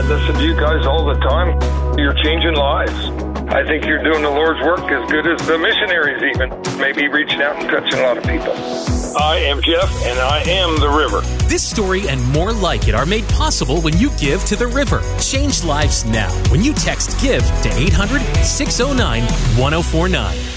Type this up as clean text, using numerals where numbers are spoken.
listen to you guys all the time. You're changing lives. I think you're doing the Lord's work as good as the missionaries even. Maybe reaching out and touching a lot of people. I am Jeff, and I am the River. This story and more like it are made possible when you give to the River. Change lives now when you text GIVE to 800-609-1049.